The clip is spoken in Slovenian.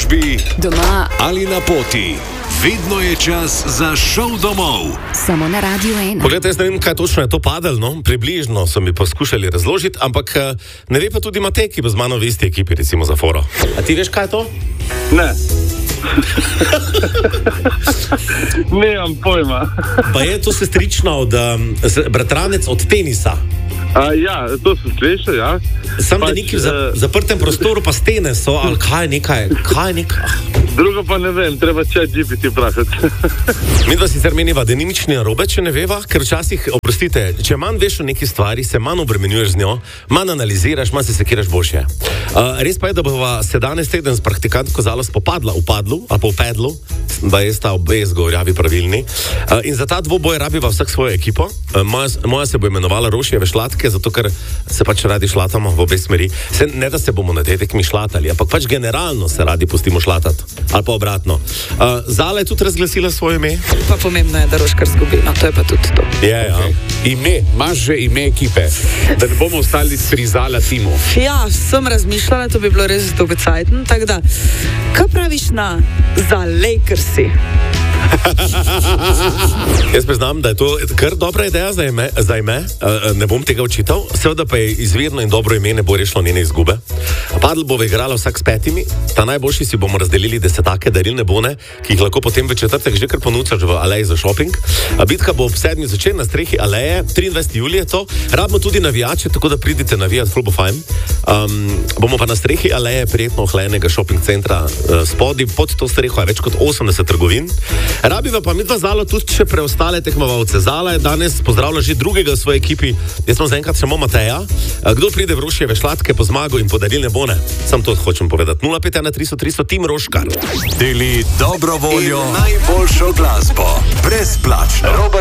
službi, doma ali na poti. Vedno je čas za šov domov. Samo na Radio 1. Poglejte, jaz ne vem, kaj točno je to padalo, no? Približno so mi poskušali razložiti, ampak ne ve pa tudi Matej, ki bo z mano v isti ekipi, recimo za foro. A ti veš, kaj je to? Ne. Nemam pojma. Pa je to sestrična bratranec od tenisa. Ja, to sem slišal, ja. Sam da neki v zaprtem prostoru pa stene so, ali kaj je nekaj? Drugo pa ne vem, treba ChatGPT vprašati. Mi dva sicer meniva, da ni nič narobe, če ne veva, ker včasih, oprostite, če manj veš o neki stvari, se manj obremenjuješ z njo, manj analiziraš, manj se sekiraš boljše. Res pa je, da bova se danes teden s praktikantko Zalo spopadla v padlu, ali pa v pedlu, da je sta obe zgovorjavi pravilni. In za ta dvoboj rabiva vsak svojo ekipo. Moja se bo imenovala Rošijeve šlatke, zato ker se pač radi šlatamo v obe smeri. Ne da se bomo na tej tekmi šlatali, ampak pač generalno se radi pustimo šlatati. Ali pa obratno. Zala je tudi razglasila svoje ime. Pa pomembno je, da Roškar zgubi, no to je pa tudi to. Je, ja. Ime, imaš že ime ekipe, da ne bomo ostali pri Zala timu. Ja, sem razmišljala, to bi bilo res dolgocajten, tako da, kaj praviš na za Lakersi? Jaz priznam, da je to kar dobra ideja za ime. Ne bom tega očital, seveda pa je izvirno in dobro ime ne bo rešilo njene izgube. Padl bo igrala vsak s 5, ta najboljši si bomo razdelili desetake darilne bone, ki jih lahko potem v četrtek že kar ponucaš v aleji za šoping. Bitka bo ob 7 zvečer na strehi aleje, 23. julije to. Rabimo tudi navijače, tako da pridite navijati ful bo fajn. Bomo pa na strehi aleje prijetno ohlajenega šoping centra spodaj, pod to streho je več kot 80 trgovin. Rabiva pa midva Zalo tudi še preostale tekmovalce. Zala je danes pozdravila že drugega v svoji ekipi. Jaz sem zaenkrat samo Mateja. Kdo pride v Rošijeve šlatke po zmago in podarilne bone? Sam to hočem povedati. 051 300 Tim Roškar. Deli dobro voljo, najboljšo glasbo, brezplačno.